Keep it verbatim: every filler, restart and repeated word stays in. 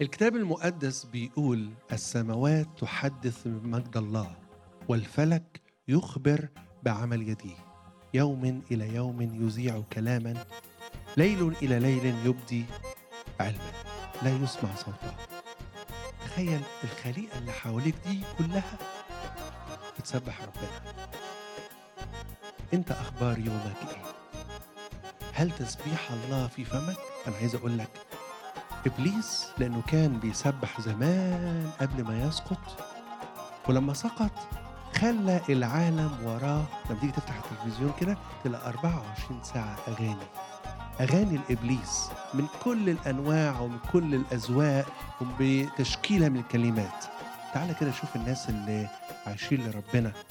الكتاب المقدس بيقول السماوات تحدث بمجد الله والفلك يخبر بعمل يديه. يوم إلى يوم يذيع كلاما، ليل إلى ليل يبدي علما لا يسمع صوته. تخيل الخليقة اللي حواليك دي كلها بتسبح ربنا. انت أخبار يومك ايه؟ هل تسبيح الله في فمك؟ أنا عايز أقول لك إبليس لأنه كان بيسبح زمان قبل ما يسقط، ولما سقط خلى العالم وراه. لما تيجي تفتح التلفزيون كده تلاقي أربعة وعشرين ساعة أغاني، أغاني الإبليس من كل الأنواع ومن كل الأذواق وبتشكيلة من الكلمات. تعال كده شوف الناس اللي عايشين لربنا